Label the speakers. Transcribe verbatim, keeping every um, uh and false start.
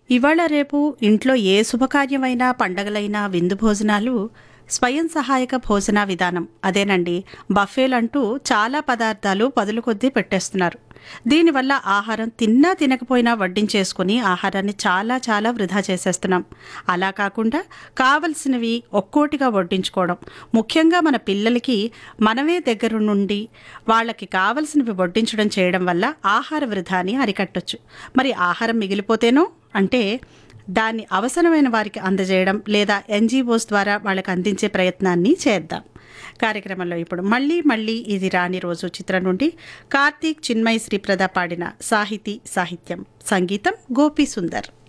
Speaker 1: ఇవాళ రేపు ఇంట్లో ఏ శుభకార్యమైనా పండగలైనా విందు భోజనాలు స్వయం సహాయక భోజన విధానం అదేనండి. బఫేలంటూ చాలా పదార్థాలు పదుల కొద్దీ పెట్టేస్తున్నారు. దీనివల్ల ఆహారం తిన్నా తినకపోయినా వడ్డించేసుకుని ఆహారాన్ని చాలా చాలా వృధా చేసేస్తున్నాం. అలా కాకుండా కావలసినవి ఒక్కోటిగా వడ్డించుకోవడం, ముఖ్యంగా మన పిల్లలకి మనమే దగ్గర నుండి వాళ్ళకి కావలసినవి వడ్డించడం చేయడం వల్ల ఆహార వృధాని అరికట్టొచ్చు. మరి ఆహారం మిగిలిపోతేనో అంటే దాన్ని అవసరమైన వారికి అందజేయడం లేదా ఎన్జీఓస్ ద్వారా వాళ్ళకి అందించే ప్రయత్నాన్ని చేద్దాం. కార్యక్రమంలో ఇప్పుడు మళ్ళీ మళ్ళీ ఇది రాని రోజు చిత్రం నుండి కార్తీక్ చిన్మయి శ్రీప్రద పాడిన సాహితీ సాహిత్యం సంగీతం గోపీ సుందర్.